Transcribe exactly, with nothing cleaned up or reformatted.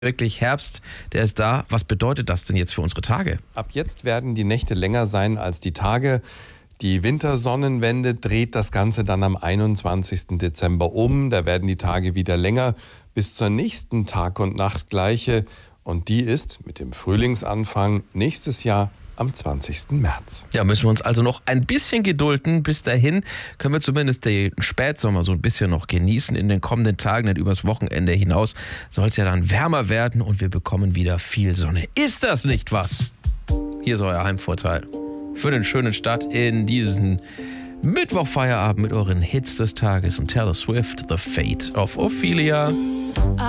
wirklich Herbst, der ist da. Was bedeutet das denn jetzt für unsere Tage? Ab jetzt werden die Nächte länger sein als die Tage. Die Wintersonnenwende dreht das Ganze dann am einundzwanzigsten Dezember um. Da werden die Tage wieder länger bis zur nächsten Tag- und Nachtgleiche. Und die ist mit dem Frühlingsanfang nächstes Jahr am zwanzigsten März. Ja, müssen wir uns also noch ein bisschen gedulden. Bis dahin können wir zumindest den Spätsommer so ein bisschen noch genießen. In den kommenden Tagen, dann übers Wochenende hinaus, soll es ja dann wärmer werden und wir bekommen wieder viel Sonne. Ist das nicht was? Hier ist euer Heimvorteil für den schönen Start in diesen Mittwochfeierabend mit euren Hits des Tages und Taylor Swift, The Fate of Ophelia.